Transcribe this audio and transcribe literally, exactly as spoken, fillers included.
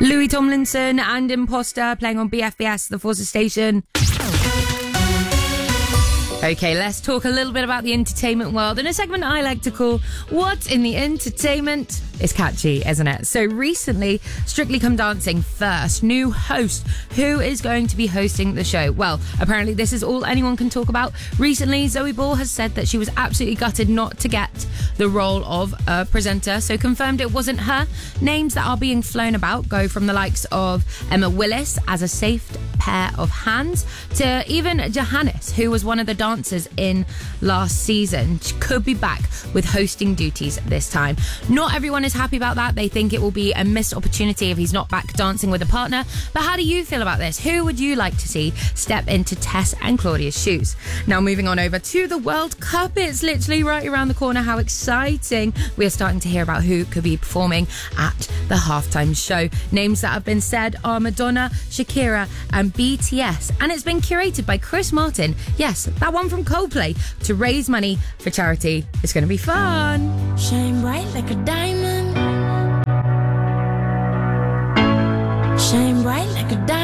Louis Tomlinson and Imposter playing on B F B S, the Forza Station. Okay, let's talk a little bit about the entertainment world in a segment I like to call What's in the Entertainment? It's catchy, isn't it? So recently, Strictly Come Dancing first new host. Who is going to be hosting the show? Well, apparently this is all anyone can talk about. Recently, Zoe Ball has said that she was absolutely gutted not to get the role of a presenter, so confirmed it wasn't her. Names that are being flown about go from the likes of Emma Willis as a safe pair of hands to even Johannes, who was one of the dancers in last season. She could be back with hosting duties this time. Not everyone is happy about that. They think it will be a missed opportunity if he's not back dancing with a partner. But how do you feel about this? Who would you like to see step into Tess and Claudia's shoes? Now moving on over to the World Cup. It's literally right around the corner. How exciting. We're starting to hear about who could be performing at the halftime show. Names that have been said are Madonna, Shakira and B T S. And it's been curated by Chris Martin. Yes, that one from Coldplay, to raise money for charity. It's going to be fun. Shine bright like a diamond.